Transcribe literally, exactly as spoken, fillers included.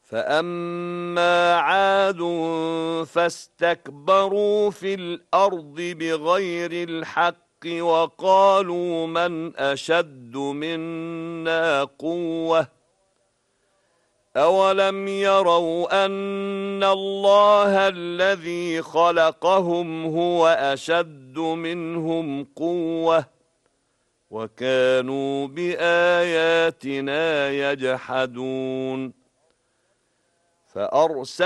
فأما عاد فاستكبروا في الأرض بغير الحق وقالوا من أشد منا قوة أولم يروا أن الله الذي خلقهم هو أشد منهم قوة وكانوا بآياتنا يجحدون فأرسل